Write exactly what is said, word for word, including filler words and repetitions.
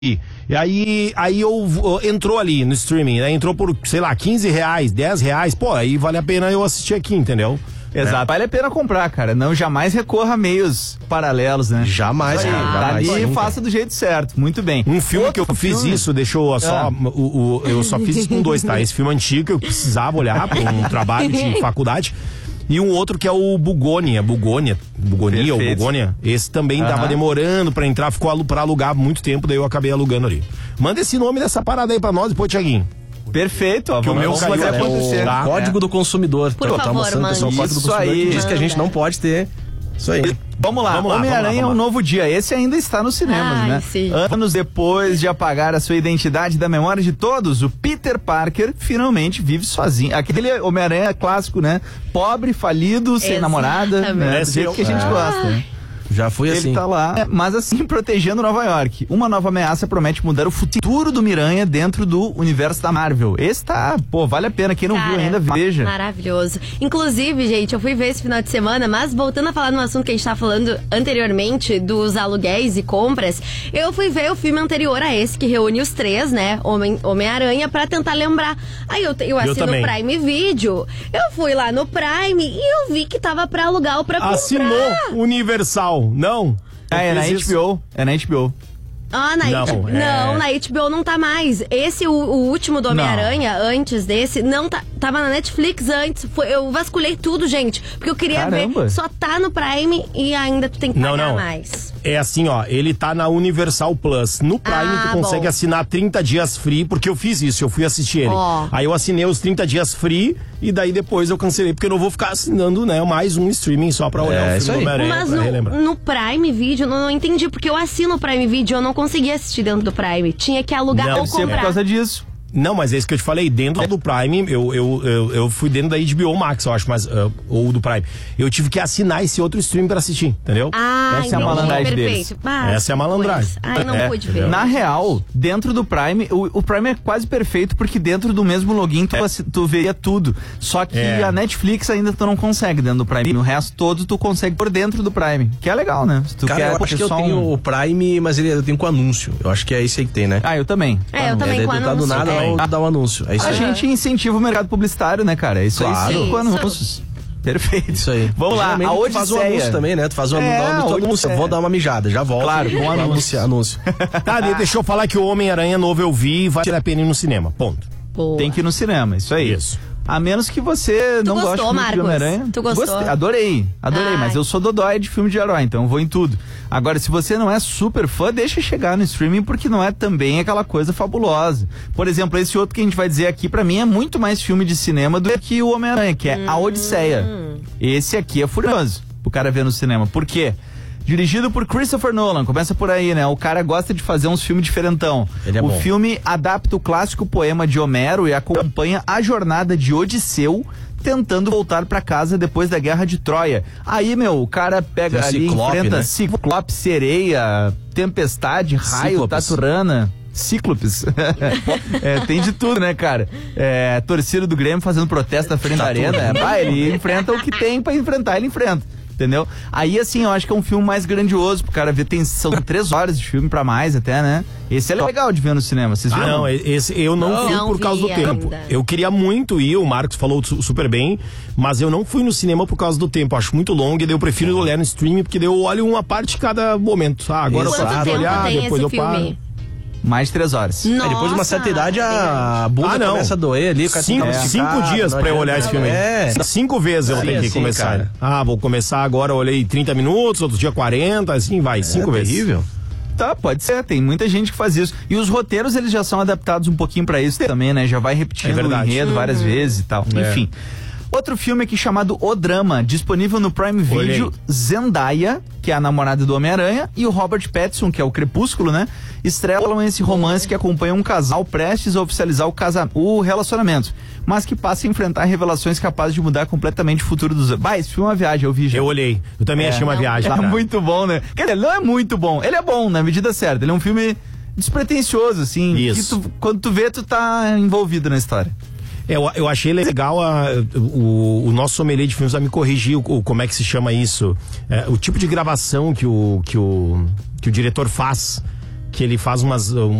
E aí, aí eu, entrou ali no streaming, né? Entrou por, sei lá, quinze reais, dez reais. Pô, aí vale a pena eu assistir aqui, entendeu? Exato. É. Vale a pena comprar, cara. Não, jamais recorra a meios paralelos, né? Jamais, cara. Ah, jamais. Ali e faça do jeito certo. Muito bem. Um filme Outro que eu fiz filme? isso, deixou só, ah. o, o, eu só fiz isso com dois, tá? Esse filme antigo que eu precisava olhar para um trabalho de faculdade. E um outro que é o Bugônia, Bugônia, Bugonia ou Bugônia. Esse também uhum. tava demorando pra entrar, ficou pra alugar muito tempo, daí eu acabei alugando ali. Manda esse nome dessa parada aí pra nós depois, Thiaguinho. Perfeito, ó, que o meu caiu, é acontecer. Tá? Código do consumidor. Por tá, favor, tá mano. Pessoal, código Isso do consumidor aí. que diz que a gente não pode ter. Isso aí. Vamos lá, Homem-Aranha é um novo dia. Esse ainda está nos cinemas, Ai, né? Sim. Anos depois de apagar a sua identidade da memória de todos, o Peter Parker finalmente vive sozinho. Aquele Homem-Aranha clássico, né? Pobre, falido, sem Exatamente. namorada, né? Do jeito que a gente ah. gosta, né? Já foi Ele assim. Ele tá lá, mas assim, protegendo Nova York. Uma nova ameaça promete mudar o futuro do Miranha dentro do universo da Marvel. Esse tá, pô, vale a pena. Quem não Cara, viu ainda, veja. Maravilhoso. Inclusive, gente, eu fui ver esse final de semana, mas voltando a falar no assunto que a gente tava falando anteriormente, dos aluguéis e compras, eu fui ver o filme anterior a esse, que reúne os três, né? Homem, Homem-Aranha, pra tentar lembrar. Aí eu, eu assino o Prime Video, eu fui lá no Prime e eu vi que tava pra alugar ou pra comprar. Assinou Universal. Não. Ah, é na H B O. É na H B O. Ah, na não, H B O. é... não, na H B O não tá mais. Esse, o, o último do Homem-Aranha, antes desse, não tá, tava na Netflix antes. Foi, eu vasculhei tudo, gente. Porque eu queria Caramba. ver. Só tá no Prime e ainda tu tem que pagar não, não. mais. É assim, ó, ele tá na Universal Plus. No Prime ah, tu consegue bom. assinar trinta dias free, porque eu fiz isso, eu fui assistir ele. Oh. Aí eu assinei os trinta dias free e daí depois eu cancelei, porque eu não vou ficar assinando, né, mais um streaming só pra olhar é, o filme do Homem-Aranha. Mas pra no, relembrar. no Prime Video, não, não entendi, porque eu assino o Prime Video, eu não conseguia assistir dentro do Prime. Tinha que alugar não, ou comprar. Por causa disso. Não, mas é isso que eu te falei, dentro do Prime, eu, eu, eu, eu fui dentro da H B O Max, eu acho, mas, uh, ou do Prime. Eu tive que assinar esse outro stream pra assistir, entendeu? Ah, Essa é a malandragem deles. Ah, Essa é a malandragem. Ai, não é, pude ver. Na real, dentro do Prime, o, o Prime é quase perfeito, porque dentro do mesmo login tu, é. tu veria tudo. Só que é. a Netflix ainda tu não consegue dentro do Prime. O resto todo tu consegue por dentro do Prime, que é legal, né? Se tu Cara, quer eu acho que eu só tenho um... o Prime, mas ele, eu tenho com anúncio. Eu acho que é esse aí que tem, né? Ah, eu também. É, eu também é, com anúncio. Tá do nada, é. dá um anúncio. É isso A aí. gente incentiva o mercado publicitário, né, cara? Isso Claro. aí sim, com Isso. anúncios. Perfeito. Isso aí. Vamos lá, Geralmente a tu faz o Odisseia. anúncio também, né? Tu faz o É, anúncio, a tu anúncio. Odisseia. Vou dar uma mijada, já volto. Claro, com anúncio. anúncio. Tá, deixa eu falar que o Homem-Aranha novo eu vi e vale a pena ir no cinema, ponto. Boa. Tem que ir no cinema, isso aí. Isso. A menos que você Tu não gostou, goste muito Marcos? de Homem-Aranha. Tu gostou? Gostei, adorei, adorei, Ai. mas eu sou dodói de filme de herói, então eu vou em tudo. Agora, se você não é super fã, deixa chegar no streaming, porque não é também aquela coisa fabulosa. Por exemplo, esse outro que a gente vai dizer aqui, pra mim, é muito mais filme de cinema do que o Homem-Aranha, que é hum. A Odisseia. Esse aqui é furioso, o cara ver no cinema. Por quê? Dirigido por Christopher Nolan, começa por aí, né? O cara gosta de fazer uns filmes diferentão. Ele é o bom. filme adapta o clássico poema de Homero e acompanha a jornada de Odisseu tentando voltar pra casa depois da Guerra de Troia. Aí, meu, o cara pega Tem ali, Ciclope, enfrenta né? Ciclope, sereia, tempestade, raio, Cíclopes. taturana. Cíclopes. É, tem de tudo, né, cara? É, torcida do Grêmio fazendo protesto na frente da arena. É, vai, ele enfrenta o que tem pra enfrentar, ele enfrenta. Entendeu? Aí, assim, eu acho que é um filme mais grandioso pro cara ver. Tem, são três horas de filme pra mais até, né? Esse é legal de ver no cinema. Vocês viram? Ah, não, esse eu não, Não, fui não por causa do vi tempo. ainda. Eu queria muito ir, o Marcos falou su- super bem, mas eu não fui no cinema por causa do tempo. Acho muito longo e daí eu prefiro olhar no streaming, porque daí eu olho uma parte cada momento. Ah, agora eu Quanto preciso tempo olhar, tem depois esse eu paro. filme? Mais de três horas. Nossa, Aí depois de uma certa idade, a bunda Ah, não. começa a doer ali. o cara Cinco, fica cinco esticado, dias não pra eu olhar adianta. esse filme. É. Cinco vezes eu Sim, tenho que assim, começar. cara. Ah, vou começar agora, eu olhei trinta minutos, outro dia quarenta, assim vai, cinco É vezes. terrível. Tá, pode ser, tem muita gente que faz isso. E os roteiros, eles já são adaptados um pouquinho pra isso também, né? Já vai repetindo É o verdade. enredo várias vezes e tal. É. Enfim. Outro filme aqui chamado O Drama, disponível no Prime Video. Olhei. Zendaya, que é a namorada do Homem-Aranha, e o Robert Pattinson, que é o Crepúsculo, né? Estrelam esse romance que acompanha um casal prestes a oficializar o, casa... o relacionamento, mas que passa a enfrentar revelações capazes de mudar completamente o futuro dos... Bah, esse filme é uma viagem, eu vi já. Eu olhei. Eu também É. achei uma Não. viagem. É cara. muito bom, né? Quer dizer, ele não é muito bom. Ele é bom, na medida certa. Ele é um filme despretensioso, assim. Isso. Que tu, quando tu vê, tu tá envolvido na história. É, Eu, eu achei legal a, o, o nosso sommelier de filmes vai me corrigir o, o- como é que se chama isso. É, o tipo de gravação que o, que o, que o diretor faz que ele faz umas,